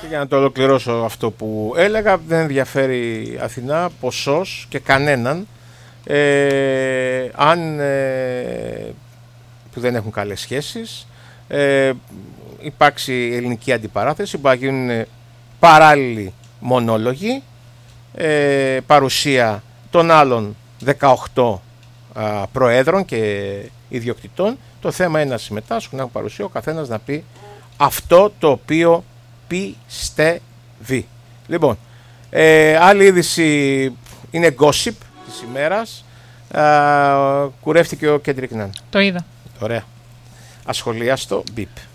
Για να το ολοκληρώσω αυτό που έλεγα, δεν ενδιαφέρει Αθηνά ποσός και κανέναν αν που δεν έχουν καλές σχέσεις υπάρξει ελληνική αντιπαράθεση, που θα γίνουν παράλληλοι μονόλογοι, παρουσία των άλλων 18 προέδρων και ιδιοκτητών. Το θέμα είναι να συμμετάσχουν, να έχουν παρουσία, ο καθένας να πει αυτό το οποίο πιστεύει. Λοιπόν, άλλη είδηση είναι gossip της ημέρας. Κουρεύτηκε ο Κέντρικ Ναν. Το είδα. Ωραία. Ασχολίαστο, μπιπ.